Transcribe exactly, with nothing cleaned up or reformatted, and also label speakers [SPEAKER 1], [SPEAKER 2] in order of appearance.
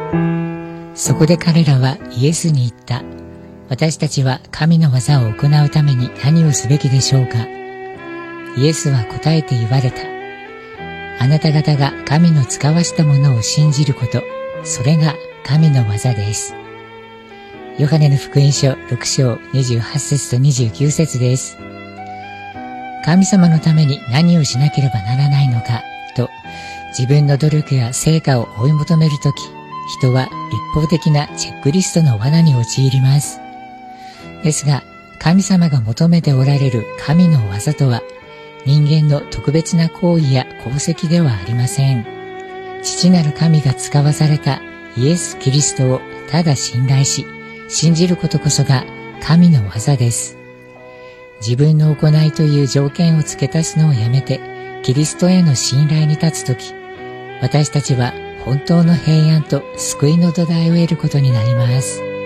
[SPEAKER 1] そこで彼らはイエスに言った。私たちは神の技を行うために何をすべきでしょうか。イエスは答えて言われた。あなた方が神の使わしたものを信じること、それが神の技です。ヨハネの福音書ろく章にじゅうはち節とにじゅうきゅう節です。神様のために何をしなければならないのかと自分の努力や成果を追い求めるとき、人は立法的なチェックリストの罠に陥ります。ですが、神様が求めておられる神の技とは、人間の特別な行為や功績ではありません。父なる神が使わされたイエス・キリストをただ信頼し、信じることこそが神の技です。自分の行いという条件を付け足すのをやめて、キリストへの信頼に立つとき、私たちは本当の平安と救いの土台を得ることになります。